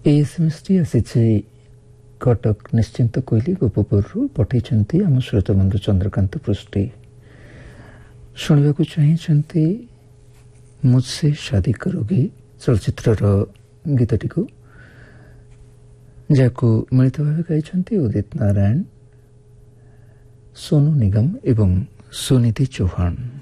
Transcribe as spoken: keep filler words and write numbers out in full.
এই ଏସ୍ଏମ୍ଏସ୍ଟି ଆସିଛି କଟକ ନିଶ୍ଚିନ୍ତ କୋଇଲି ଗୋପପୁରରୁ ପଠାଇଛନ୍ତି ଆମ ଶ୍ରୋତବନ୍ଧୁ ଚନ୍ଦ୍ରକାନ୍ତ ପୃଷ୍ଟି। ଶୁଣିବାକୁ ଚାହିଁଛନ୍ତି ମୁଝସେ ଶାଦି କରୋଗି ଚଳଚ୍ଚିତ୍ରର ଗୀତଟିକୁ, ଯାହାକୁ ମିଳିତ ଭାବେ ଗାଇଛନ୍ତି ଉଦିତ ନାରାୟଣ, ସୋନୁ ନିଗମ ଏବଂ ସୁନିଧି ଚୌହାନ।